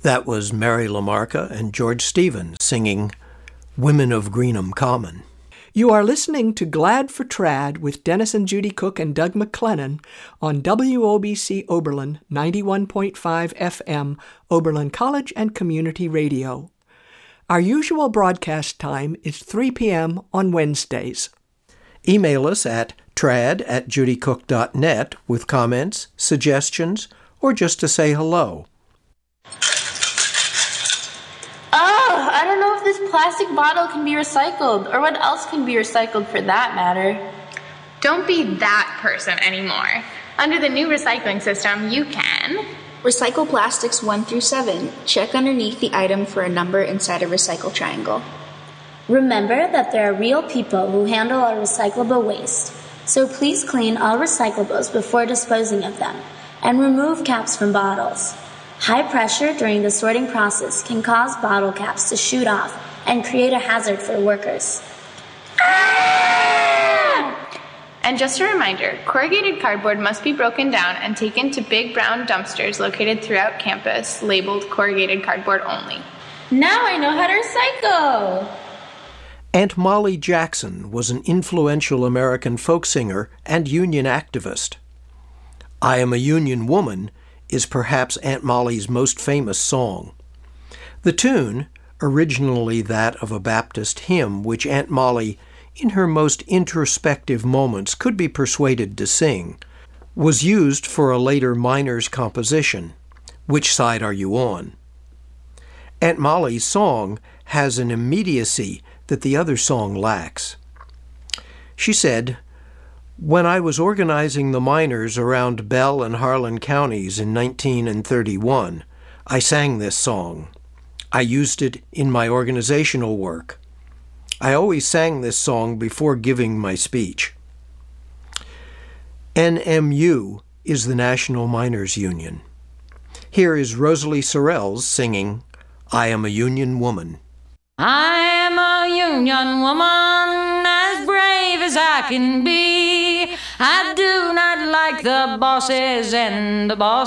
That was Mary Lamarca and George Stevens singing Women of Greenham Common. You are listening to Glad for Trad with Dennis and Judy Cook and Doug McLennan on WOBC Oberlin 91.5 FM, Oberlin College and Community Radio. Our usual broadcast time is 3 p.m. on Wednesdays. Email us at trad@judycook.net with comments, suggestions, or just to say hello. Oh, I don't know if this plastic bottle can be recycled, or what else can be recycled for that matter. Don't be that person anymore. Under the new recycling system, you can recycle plastics 1 through 7. Check underneath the item for a number inside a recycle triangle. Remember that there are real people who handle our recyclable waste, so please clean all recyclables before disposing of them, and remove caps from bottles. High pressure during the sorting process can cause bottle caps to shoot off and create a hazard for workers. And just a reminder, corrugated cardboard must be broken down and taken to big brown dumpsters located throughout campus, labeled corrugated cardboard only. Now I know how to recycle! Aunt Molly Jackson was an influential American folk singer and union activist. I Am a Union Woman is perhaps Aunt Molly's most famous song. The tune, originally that of a Baptist hymn which Aunt Molly, in her most introspective moments, could be persuaded to sing, was used for a later Miners composition, Which Side Are You On? Aunt Molly's song has an immediacy that the other song lacks. She said, "When I was organizing the miners around Bell and Harlan counties in 1931, I sang this song. I used it in my organizational work. I always sang this song before giving my speech." NMU is the National Miners Union. Here is Rosalie Sorrells singing I Am a Union Woman. I am a union woman, as brave as I can be. I do not like the bosses and the boss